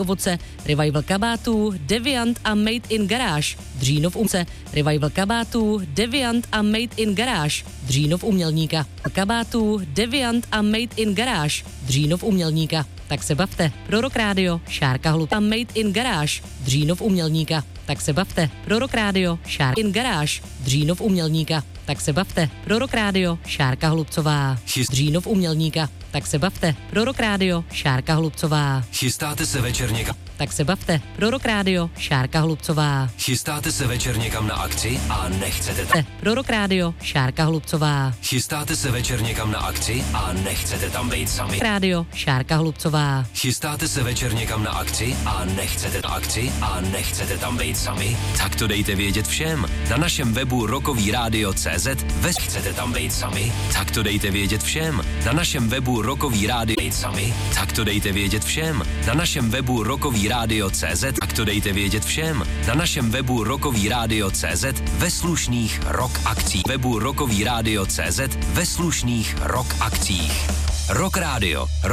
ovoce, revival kabátů, Deviant a Made in Garage, Dřínov Umce, revival kabátů, Deviant a Made in Garage, Dřínov Umělníka, kabátů, Deviant a Made in Garage, Dřínov Umělníka. Tak se bavte. Prorok Rádio, Šárka Hlubcová, Made in Garage, Dřínov Umělníka. Tak se bavte. Prorok Rádio, Šárka in Garage, Dřínov Umělníka. Tak se bavte. Prorok Rádio, Šárka Hlubcová, Dřínov Umělníka. Tak se bavte. Prorok Rádio, Šárka Hlubcová. Chystáte se večer někam? Tak se bavte. Prorok Rádio, Šárka Hlubcová. Chystáte se večer někam na akci a nechcete tam? Prorok Rádio, Šárka Hlubcová. Chystáte se večer někam na akci a nechcete tam být sami? Rádio, Šárka Hlubcová. Chystáte se večer někam na akci a nechcete tam být sami? Tak to dejte vědět všem. Na našem webu rockovyradio.cz chcete tam být sami? Tak to dejte vědět všem. Na našem webu rockovyradio.cz tak to dejte vědět všem. Na našem webu rockovyradio.cz tak to dejte vědět všem. Na našem webu rockovyradio.cz ve slušných rock akcích. Webu rockovyradio.cz ve slušných rock akcích. Rock Radio.